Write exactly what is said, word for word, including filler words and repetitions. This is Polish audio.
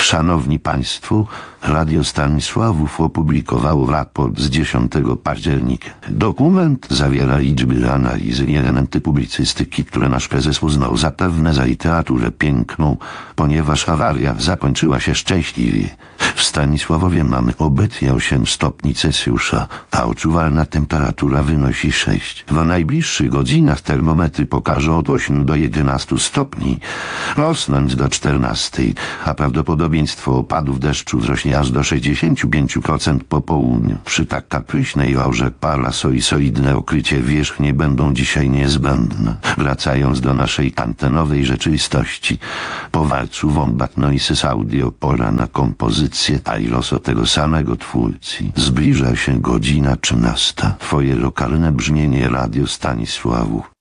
Szanowni Państwo, Radio Stanisławów opublikowało raport z dziesiątego października. Dokument zawiera liczby, analizy i elementy publicystyki, które nasz prezes uznał za pewne za literaturę piękną, ponieważ awaria zakończyła się szczęśliwie. W Stanisławowie mamy obecnie osiem stopni Celsjusza, a odczuwalna temperatura wynosi sześć. W najbliższych godzinach termometry pokażą od ośmiu do jedenastu stopni, rosnąc do czternastej, a prawdopodobieństwo opadów deszczu wzrośnie aż do sześćdziesięciu pięciu procent po południu. Przy tak kapryśnej aurze parasol i solidne okrycie wierzchnie będą dzisiaj niezbędne. Wracając do naszej antenowej rzeczywistości, po walcu Wombat Noises Audio pora na kompozycję, a i los tego samego twórcy. Zbliża się godzina trzynasta. Twoje lokalne brzmienie Radio Stanisławów.